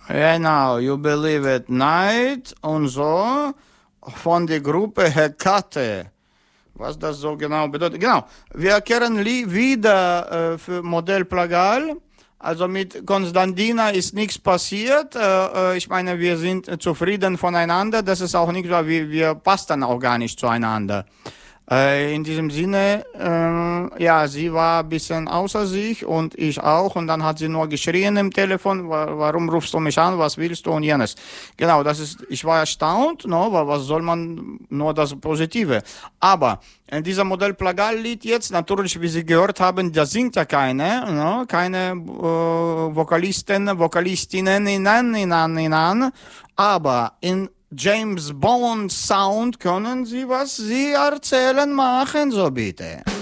Genau, You Believe It Night und so von der Gruppe Hekate. Was das so genau bedeutet. Genau, wir kehren wieder für Modell Plagal. Also mit Konstantina ist nichts passiert. Ich meine, wir sind zufrieden voneinander. Das ist auch nicht so, wir passen auch gar nicht zueinander. In diesem Sinne, ja, sie war ein bisschen außer sich und ich auch. Und dann hat sie nur geschrien im Telefon, warum rufst du mich an, was willst du und jenes. Genau, ich war erstaunt, no, weil was soll man, nur das Positive. Aber in dieser Modell Plagal-Lied jetzt, natürlich, wie Sie gehört haben, da singt ja keine Vokalistinnen, aber in James Bond Sound können Sie, was Sie erzählen, machen, so bitte.